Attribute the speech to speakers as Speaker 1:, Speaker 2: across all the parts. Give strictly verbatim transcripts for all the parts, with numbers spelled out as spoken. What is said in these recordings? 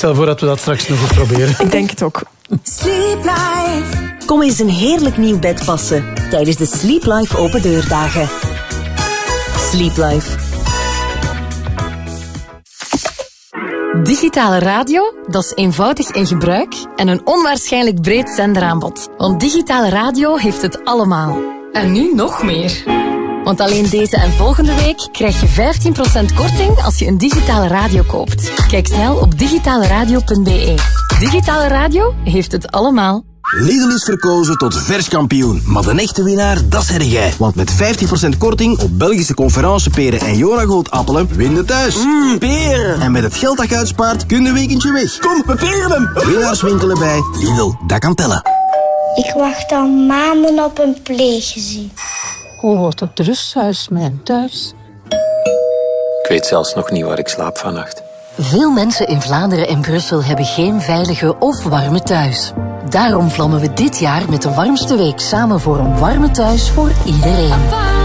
Speaker 1: stel voor dat we dat straks nog eens proberen.
Speaker 2: Ik denk het ook.
Speaker 3: Sleep Life. Kom eens een heerlijk nieuw bed passen tijdens de Sleep Life open deurdagen. Sleep Life.
Speaker 4: Digitale radio, dat is eenvoudig in gebruik en een onwaarschijnlijk breed zenderaanbod. Want digitale radio heeft het allemaal. En nu nog meer. Want alleen deze en volgende week krijg je vijftien procent korting als je een digitale radio koopt. Kijk snel op digitale radio punt b e. Digitale radio heeft het allemaal.
Speaker 5: Lidl is verkozen tot verskampioen. Maar de echte winnaar, dat zeg jij. Want met vijftien procent korting op Belgische conferenceperen en Jonagold appelen, win je thuis.
Speaker 6: Mmm, peren.
Speaker 5: En met het geld dat je uitspaart, kun je een weekendje weg.
Speaker 6: Kom, we peren hem.
Speaker 5: Winnaars winkelen bij Lidl. Dat kan tellen.
Speaker 7: Ik wacht al maanden op een pleeggezin.
Speaker 8: Hoe wordt het rusthuis mijn thuis?
Speaker 9: Ik weet zelfs nog niet waar ik slaap vannacht.
Speaker 4: Veel mensen in Vlaanderen en Brussel hebben geen veilige of warme thuis. Daarom vlammen we dit jaar met de warmste week samen voor een warme thuis voor iedereen.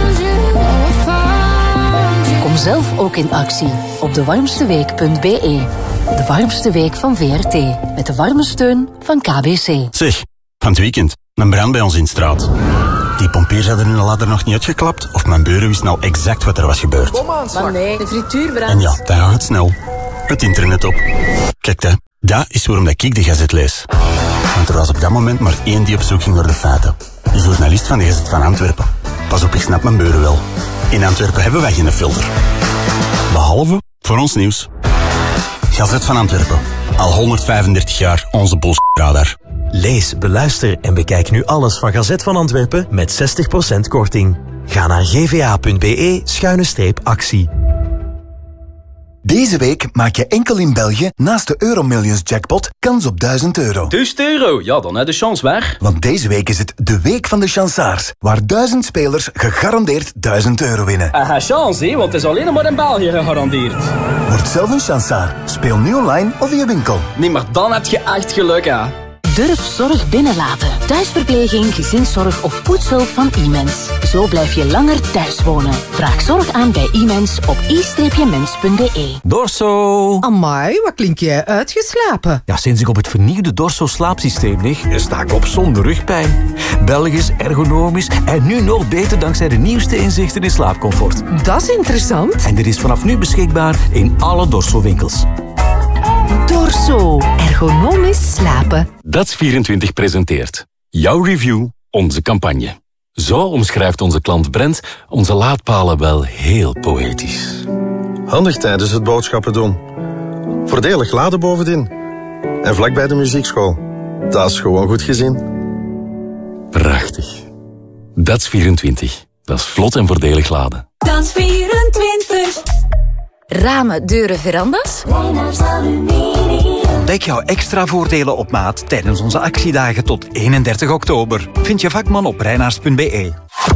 Speaker 4: Kom zelf ook in actie op de warmste week punt b e. De warmste week van V R T. Met de warme steun van K B C.
Speaker 10: Zeg, van het weekend, een brand bij ons in de straat. Die pompiers hadden hun ladder nog niet uitgeklapt of mijn buren wisten al exact wat er was gebeurd.
Speaker 2: Maar nee, de frituur brandt.
Speaker 10: En ja, dan gaat het snel. Het internet op. Kijk, hè, dat is waarom dat ik de Gazet lees. Want er was op dat moment maar één die op zoek ging naar de feiten. De journalist van de Gazet van Antwerpen. Pas op, ik snap mijn buren wel. In Antwerpen hebben wij geen filter. Behalve voor ons nieuws. Gazet van Antwerpen. Al honderdvijfendertig jaar onze bullshit-radar.
Speaker 11: Lees, beluister en bekijk nu alles van Gazet van Antwerpen met zestig procent korting. Ga naar gva punt b e schuine streep actie.
Speaker 12: Deze week maak je enkel in België naast de Euromillions jackpot kans op duizend euro.
Speaker 13: duizend euro? Ja, dan heb je de chance waar.
Speaker 12: Want deze week is het de week van de chansaars, waar duizend spelers gegarandeerd duizend euro winnen.
Speaker 13: Aha, chance, hè, want het is alleen maar in België gegarandeerd.
Speaker 12: Word zelf een chansaar. Speel nu online of in je winkel.
Speaker 13: Nee, maar dan heb je echt geluk, hè.
Speaker 4: Durf zorg binnenlaten. Thuisverpleging, gezinszorg of poetshulp van iMens. Zo blijf je langer thuis wonen. Vraag zorg aan bij iMens op i mens punt b e.
Speaker 14: Dorso.
Speaker 15: Amai, wat klink jij uitgeslapen?
Speaker 14: Ja, sinds ik op het vernieuwde Dorso slaapsysteem lig, sta ik op zonder rugpijn. Belgisch, ergonomisch en nu nog beter dankzij de nieuwste inzichten in slaapcomfort.
Speaker 15: Dat is interessant.
Speaker 14: En dit is vanaf nu beschikbaar in alle Dorso-winkels.
Speaker 4: Dorso. Ergonomisch slapen.
Speaker 16: D A T S vierentwintig presenteert jouw review, onze campagne. Zo omschrijft onze klant Brent onze laadpalen wel heel poëtisch.
Speaker 17: Handig tijdens het boodschappen doen. Voordelig laden bovendien. En vlakbij de muziekschool. Dat is gewoon goed gezien.
Speaker 16: Prachtig. D A T S vierentwintig. Dat is vlot en voordelig laden.
Speaker 3: D A T S vierentwintig.
Speaker 4: Ramen, deuren, verandas?
Speaker 18: Ontdek jouw extra voordelen op maat tijdens onze actiedagen tot eenendertig oktober. Vind je vakman op reinaars punt b e.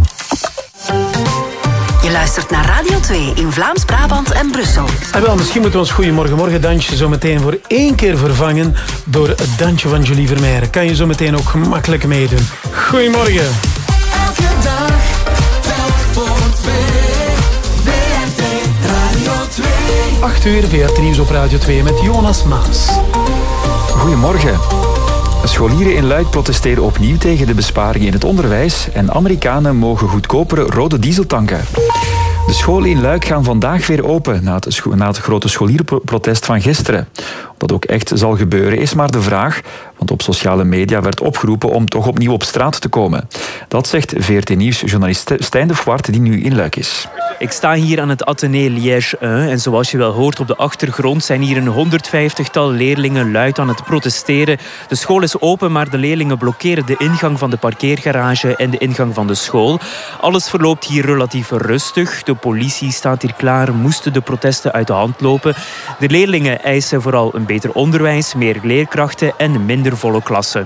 Speaker 3: Je luistert naar Radio twee in Vlaams-Brabant en Brussel.
Speaker 1: En wel, misschien moeten we ons Goeiemorgen dansje zo meteen voor één keer vervangen door het dansje van Julie Vermeijren. Kan je zo meteen ook gemakkelijk meedoen. Goedemorgen.
Speaker 3: Elke dag, telk voor twee. V R T Radio twee.
Speaker 1: acht uur, V R T Nieuws op Radio twee met Jonas Maas.
Speaker 19: Goedemorgen. Scholieren in Luik protesteren opnieuw tegen de besparingen in het onderwijs en Amerikanen mogen goedkopere rode diesel tanken. De scholen in Luik gaan vandaag weer open na het, scho- na het grote scholierenprotest van gisteren. Of dat ook echt zal gebeuren is maar de vraag, want op sociale media werd opgeroepen om toch opnieuw op straat te komen. Dat zegt V R T Nieuws-journalist Stijn de Voort, die nu in Luik is.
Speaker 20: Ik sta hier aan het Athénée Liège één en zoals je wel hoort op de achtergrond zijn hier een honderdvijftigtal leerlingen luid aan het protesteren. De school is open, maar de leerlingen blokkeren de ingang van de parkeergarage en de ingang van de school. Alles verloopt hier relatief rustig. De politie staat hier klaar, moesten de protesten uit de hand lopen. De leerlingen eisen vooral een beter onderwijs, meer leerkrachten en minder volle klassen.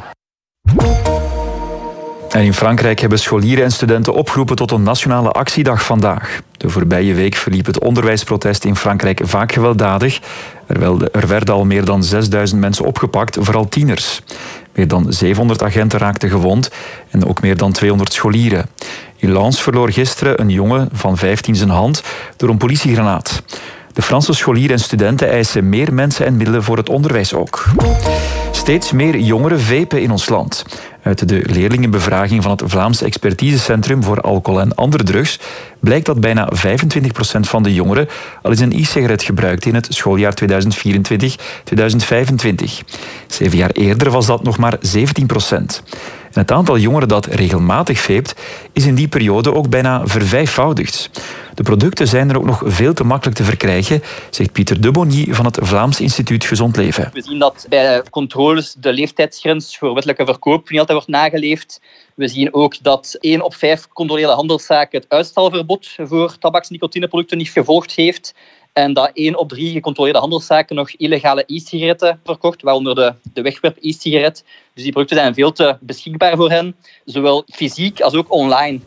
Speaker 19: En in Frankrijk hebben scholieren en studenten opgeroepen tot een nationale actiedag vandaag. De voorbije week verliep het onderwijsprotest in Frankrijk vaak gewelddadig. Er, wel, er werden al meer dan zesduizend mensen opgepakt, vooral tieners. Meer dan zevenhonderd agenten raakten gewond en ook meer dan tweehonderd scholieren. In Lens verloor gisteren een jongen van vijftien zijn hand door een politiegranaat. De Franse scholieren en studenten eisen meer mensen en middelen voor het onderwijs ook. Steeds meer jongeren vapen in ons land. Uit de leerlingenbevraging van het Vlaams Expertisecentrum voor alcohol en andere drugs blijkt dat bijna vijfentwintig procent van de jongeren al eens een e-sigaret gebruikte in het schooljaar tweeduizend vierentwintig tweeduizend vijfentwintig. Zeven jaar eerder was dat nog maar zeventien procent. En het aantal jongeren dat regelmatig veept is in die periode ook bijna vervijfvoudigd. De producten zijn er ook nog veel te makkelijk te verkrijgen, zegt Pieter de Bonny van het Vlaams Instituut Gezond Leven.
Speaker 6: We zien dat bij controles de leeftijdsgrens voor wettelijke verkoop niet altijd wordt nageleefd. We zien ook dat één op vijf gecontroleerde handelszaken het uitstalverbod voor tabaks- en nicotineproducten niet gevolgd heeft. En dat één op drie gecontroleerde handelszaken nog illegale e-sigaretten verkocht, waaronder de, de wegwerp-e-sigaret. Dus die producten zijn veel te beschikbaar voor hen, zowel fysiek als ook online.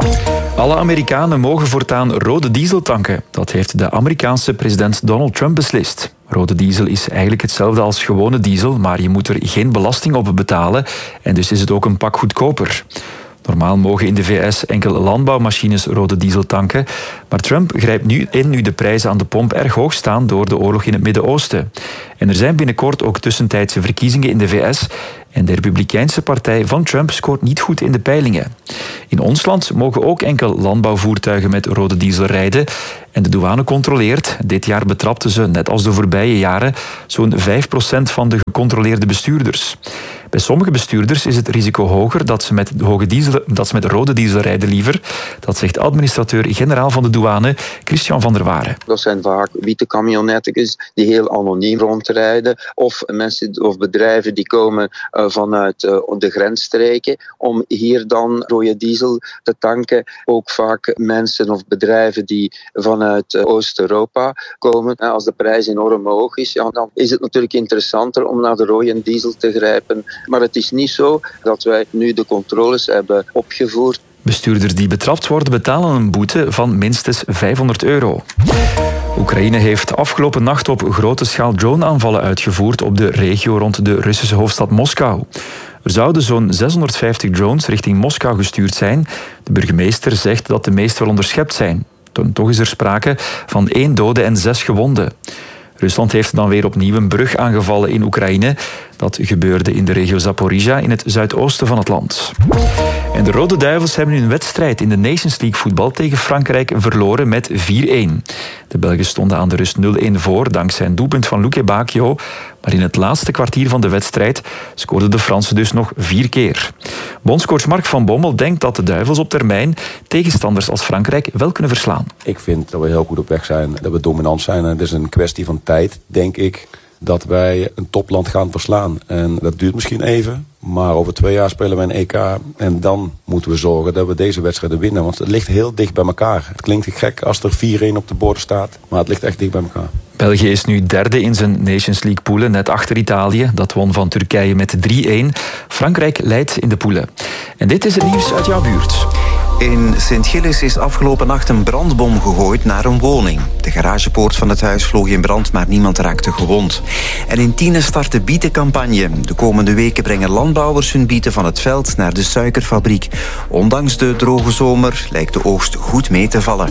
Speaker 19: Alle Amerikanen mogen voortaan rode diesel tanken. Dat heeft de Amerikaanse president Donald Trump beslist. Rode diesel is eigenlijk hetzelfde als gewone diesel, maar je moet er geen belasting op betalen en dus is het ook een pak goedkoper. Normaal mogen in de V S enkel landbouwmachines rode diesel tanken, maar Trump grijpt nu in nu de prijzen aan de pomp erg hoog staan door de oorlog in het Midden-Oosten. En er zijn binnenkort ook tussentijdse verkiezingen in de V S en de Republikeinse partij van Trump scoort niet goed in de peilingen. In ons land mogen ook enkel landbouwvoertuigen met rode diesel rijden en de douane controleert. Dit jaar betrapten ze, net als de voorbije jaren, zo'n vijf procent van de gecontroleerde bestuurders. Bij sommige bestuurders is het risico hoger dat ze met, hoge diesel, dat ze met rode diesel rijden liever. Dat zegt administrateur-generaal van de douane, Christian van der Waren.
Speaker 21: Dat zijn vaak witte camionetjes die heel anoniem rondrijden. Of mensen of bedrijven die komen uh, vanuit uh, de grensstreken om hier dan rode diesel te tanken. Ook vaak mensen of bedrijven die vanuit uh, Oost-Europa komen. Uh, als de prijs enorm hoog is, ja, dan is het natuurlijk interessanter om naar de rode diesel te grijpen. Maar het is niet zo dat wij nu de controles hebben opgevoerd.
Speaker 19: Bestuurders die betrapt worden betalen een boete van minstens vijfhonderd euro. Oekraïne heeft afgelopen nacht op grote schaal drone-aanvallen uitgevoerd op de regio rond de Russische hoofdstad Moskou. Er zouden zo'n zeshonderdvijftig drones richting Moskou gestuurd zijn. De burgemeester zegt dat de meeste wel onderschept zijn. Toch is er sprake van één dode en zes gewonden. Rusland heeft dan weer opnieuw een brug aangevallen in Oekraïne. Dat gebeurde in de regio Zaporizhia in het zuidoosten van het land. En de Rode Duivels hebben hun wedstrijd in de Nations League voetbal tegen Frankrijk verloren met vier-een. De Belgen stonden aan de rust nul-een voor dankzij een doelpunt van Luke Bacchio. Maar in het laatste kwartier van de wedstrijd scoorden de Fransen dus nog vier keer. Bondscoach Mark van Bommel denkt dat de Duivels op termijn tegenstanders als Frankrijk wel kunnen verslaan.
Speaker 22: Ik vind dat we heel goed op weg zijn, dat we dominant zijn. Het is een kwestie van tijd, denk ik, dat wij een topland gaan verslaan. En dat duurt misschien even, maar over twee jaar spelen we een E K. En dan moeten we zorgen dat we deze wedstrijden winnen. Want het ligt heel dicht bij elkaar. Het klinkt gek als er vier-een op de borden staat, maar het ligt echt dicht bij elkaar.
Speaker 19: België is nu derde in zijn Nations League poelen, net achter Italië. Dat won van Turkije met drie-een. Frankrijk leidt in de poelen. En dit is het nieuws uit jouw buurt.
Speaker 23: In Sint-Gilles is afgelopen nacht een brandbom gegooid naar een woning. De garagepoort van het huis vloog in brand, maar niemand raakte gewond. En in Tiene start de bietencampagne. De komende weken brengen landbouwers hun bieten van het veld naar de suikerfabriek. Ondanks de droge zomer lijkt de oogst goed mee te vallen.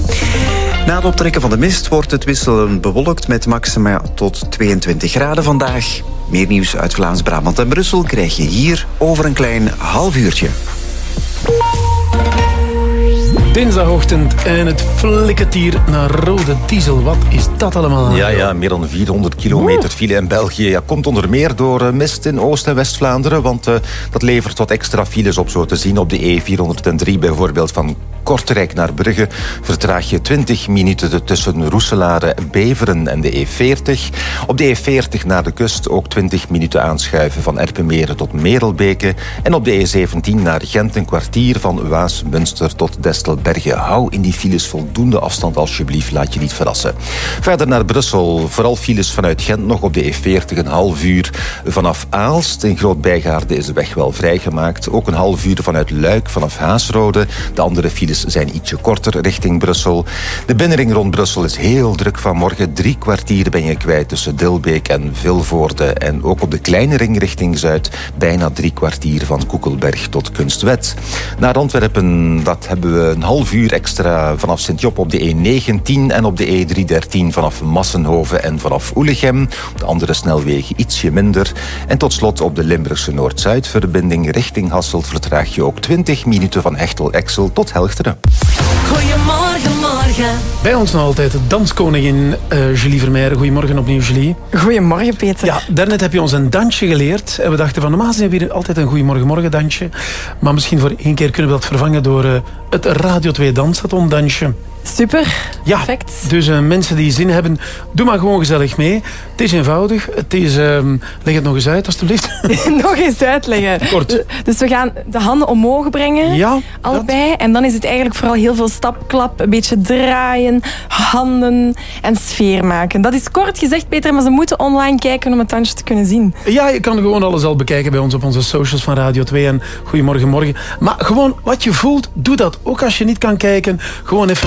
Speaker 23: Na het optrekken van de mist wordt het wisselend bewolkt met maxima tot tweeëntwintig graden vandaag. Meer nieuws uit Vlaams-Brabant en Brussel krijg je hier over een klein half uurtje.
Speaker 1: Dinsdagochtend en het flikkert hier naar rode diesel. Wat is dat allemaal?
Speaker 24: Ja, ja, meer dan vierhonderd kilometer file in België. Ja, komt onder meer door mist in Oost- en West-Vlaanderen, want uh, dat levert wat extra files op, zo te zien. Op de E vierhonderddrie bijvoorbeeld van Kortrijk naar Brugge vertraag je twintig minuten tussen Roeselare, Beveren en de E veertig. Op de E veertig naar de kust ook twintig minuten aanschuiven van Erpenmeren tot Merelbeke. En op de E zeventien naar Gent een kwartier van Waasmunster tot Destelbergen. Hou in die files voldoende afstand alsjeblieft, laat je niet verrassen. Verder naar Brussel, vooral files vanuit Gent nog op de E veertig een half uur vanaf Aalst. In Groot-Bijgaarde is de weg wel vrijgemaakt. Ook een half uur vanuit Luik, vanaf Haasrode. De andere files zijn ietsje korter richting Brussel. De binnenring rond Brussel is heel druk vanmorgen. Drie kwartier ben je kwijt tussen Dilbeek en Vilvoorde. En ook op de kleine ring richting Zuid bijna drie kwartier van Koekelberg tot Kunstwet. Naar Antwerpen, dat hebben we een half half uur extra vanaf Sint-Job op de E negentien en op de E driehonderddertien vanaf Massenhoven en vanaf Oelichem. Op de andere snelwegen ietsje minder. En tot slot op de Limburgse Noord-Zuid-verbinding richting Hasselt vertraag je ook twintig minuten van Hechtel-Exel tot Helchteren.
Speaker 3: Goedemorgen, morgen.
Speaker 1: Bij ons nog altijd de danskoningin uh, Julie Vermeijren. Goedemorgen opnieuw, Julie.
Speaker 5: Goedemorgen, Peter.
Speaker 1: Ja, daarnet heb je ons een dansje geleerd. En we dachten van normaal zijn we hier altijd een goedemorgen-morgen dansje. Maar misschien voor één keer kunnen we dat vervangen door uh, het Radio twee Dansathon dansje.
Speaker 5: Super,
Speaker 1: ja,
Speaker 5: perfect.
Speaker 1: Dus uh, mensen die zin hebben, doe maar gewoon gezellig mee. Het is eenvoudig. Het is, uh, leg het nog eens uit, alstublieft.
Speaker 5: Nog eens uitleggen.
Speaker 1: Kort.
Speaker 5: Dus we gaan de handen omhoog brengen.
Speaker 1: Ja,
Speaker 5: allebei. Dat. En dan is het eigenlijk vooral heel veel stapklap, een beetje draaien, handen en sfeer maken. Dat is kort gezegd, Peter, maar ze moeten online kijken om het dansje te kunnen zien.
Speaker 1: Ja, je kan gewoon alles al bekijken bij ons op onze socials van Radio twee en Goedemorgen Morgen. Maar gewoon wat je voelt, doe dat. Ook als je niet kan kijken, gewoon even